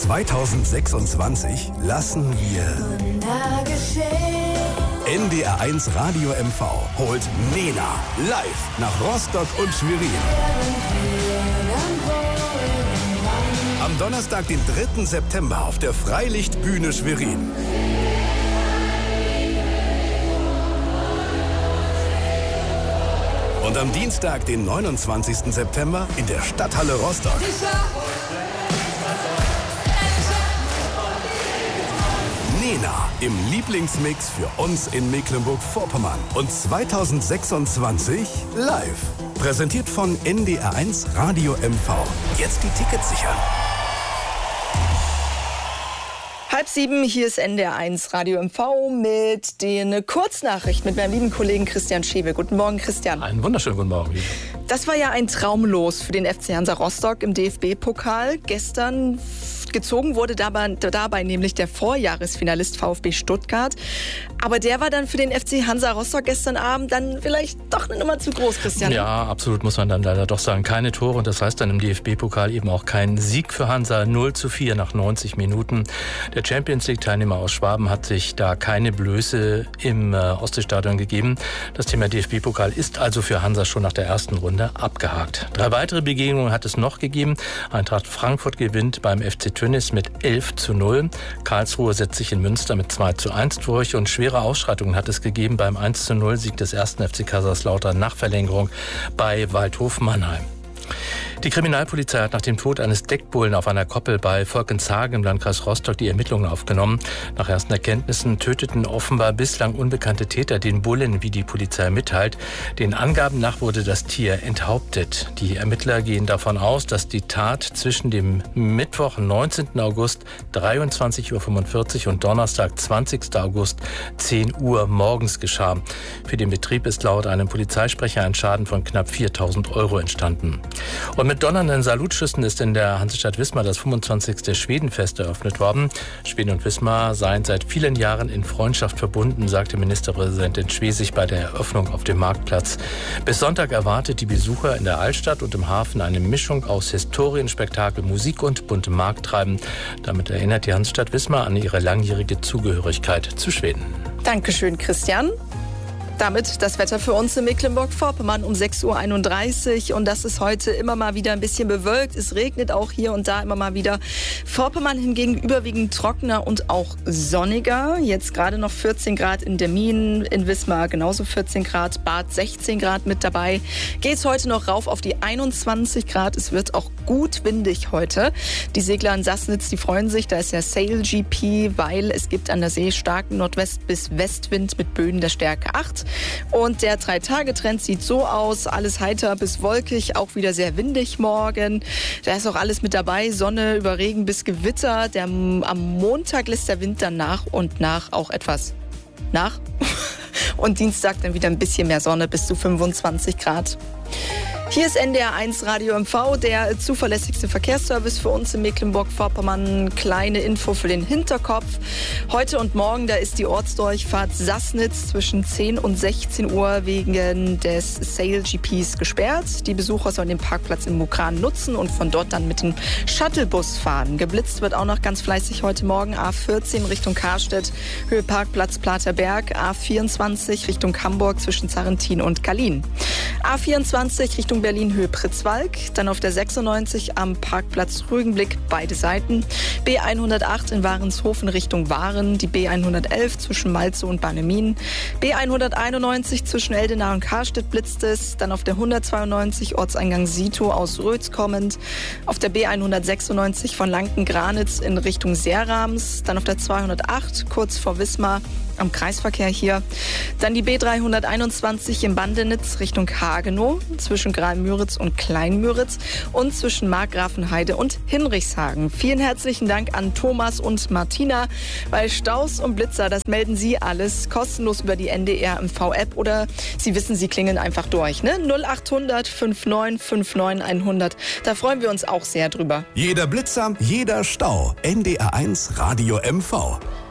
2026 lassen wir NDR1 Radio MV holt Nena live nach Rostock und Schwerin. Am Donnerstag, den 3. September auf der Freilichtbühne Schwerin. Und am Dienstag, den 29. September in der Stadthalle Rostock. Nena im Lieblingsmix für uns in Mecklenburg-Vorpommern. Und 2026 live. Präsentiert von NDR1 Radio MV. Jetzt die Tickets sichern. 6:30, hier ist NDR1 Radio MV mit den Kurznachrichten mit meinem lieben Kollegen Christian Schewe. Guten Morgen, Christian. Einen wunderschönen guten Morgen. Das war ja ein Traumlos für den FC Hansa Rostock im DFB-Pokal. Gestern gezogen wurde dabei nämlich der Vorjahresfinalist VfB Stuttgart. Aber der war dann für den FC Hansa Rostock gestern Abend dann vielleicht doch eine Nummer zu groß, Christian. Ja, absolut, muss man dann leider doch sagen. Keine Tore und das heißt dann im DFB-Pokal eben auch kein Sieg für Hansa. 0:4 nach 90 Minuten. Der Champions-League-Teilnehmer aus Schwaben hat sich da keine Blöße im Ostseestadion gegeben. Das Thema DFB-Pokal ist also für Hansa schon nach der ersten Runde abgehakt. 3 weitere Begegnungen hat es noch gegeben. Eintracht Frankfurt gewinnt beim FC Tönnies mit 11:0. Karlsruhe setzt sich in Münster mit 2:1 durch und schwere Ausschreitungen hat es gegeben beim 1:0 Sieg des 1. FC Kaiserslautern nach Verlängerung bei Waldhof Mannheim. Die Kriminalpolizei hat nach dem Tod eines Deckbullen auf einer Koppel bei Volkenshagen im Landkreis Rostock die Ermittlungen aufgenommen. Nach ersten Erkenntnissen töteten offenbar bislang unbekannte Täter den Bullen, wie die Polizei mitteilt. Den Angaben nach wurde das Tier enthauptet. Die Ermittler gehen davon aus, dass die Tat zwischen dem Mittwoch, 19. August, 23:45 Uhr und Donnerstag, 20. August, 10 Uhr morgens geschah. Für den Betrieb ist laut einem Polizeisprecher ein Schaden von knapp 4.000 € entstanden. Und mit donnernden Salutschüssen ist in der Hansestadt Wismar das 25. Schwedenfest eröffnet worden. Schweden und Wismar seien seit vielen Jahren in Freundschaft verbunden, sagte Ministerpräsidentin Schwesig bei der Eröffnung auf dem Marktplatz. Bis Sonntag erwartet die Besucher in der Altstadt und im Hafen eine Mischung aus Historienspektakel, Musik und buntem Markttreiben. Damit erinnert die Hansestadt Wismar an ihre langjährige Zugehörigkeit zu Schweden. Dankeschön, Christian. Damit das Wetter für uns in Mecklenburg-Vorpommern um 6:31 Uhr. Und das ist heute immer mal wieder ein bisschen bewölkt. Es regnet auch hier und da immer mal wieder. Vorpommern hingegen überwiegend trockener und auch sonniger. Jetzt gerade noch 14 Grad in Demmin, in Wismar genauso 14 Grad, Bad 16 Grad mit dabei. Geht es heute noch rauf auf die 21 Grad. Es wird auch gut windig heute. Die Segler in Sassnitz, die freuen sich. Da ist ja Sail GP, weil es gibt an der See starken Nordwest- bis Westwind mit Böen der Stärke 8. Und der 3-Tage-Trend sieht so aus, alles heiter bis wolkig, auch wieder sehr windig morgen. Da ist auch alles mit dabei, Sonne über Regen bis Gewitter. Am Montag lässt der Wind dann nach und nach auch etwas nach. Und Dienstag dann wieder ein bisschen mehr Sonne bis zu 25 Grad. Hier ist NDR1 Radio MV, der zuverlässigste Verkehrsservice für uns in Mecklenburg-Vorpommern. Kleine Info für den Hinterkopf. Heute und morgen, da ist die Ortsdurchfahrt Sassnitz zwischen 10 und 16 Uhr wegen des Sail GPs gesperrt. Die Besucher sollen den Parkplatz in Mukran nutzen und von dort dann mit dem Shuttlebus fahren. Geblitzt wird auch noch ganz fleißig heute Morgen. A14 Richtung Karstedt, Höhe Parkplatz Platerberg. A24 Richtung Hamburg zwischen Zarrentin und Gallien. A24 Richtung Berlin Höhe Pritzwalk, dann auf der 96 am Parkplatz Rügenblick beide Seiten. B108 in Warenshofen Richtung Waren, die B111 zwischen Malzow und Barnemin. B191 zwischen Eldenau und Karstedt blitzt es, dann auf der 192 Ortseingang Sito aus Rötz kommend, auf der B196 von Lanken-Granitz in Richtung Seerams, dann auf der 208 kurz vor Wismar am Kreisverkehr hier. Dann die B321 in Bandenitz Richtung Hagenow, zwischen Graal-Müritz und Klein-Müritz und zwischen Markgrafenheide und Hinrichshagen. Vielen herzlichen Dank an Thomas und Martina. Bei Staus und Blitzer, das melden Sie alles kostenlos über die NDR MV-App oder Sie wissen, Sie klingeln einfach durch. 0800 5959 100. Da freuen wir uns auch sehr drüber. Jeder Blitzer, jeder Stau. NDR1 Radio MV.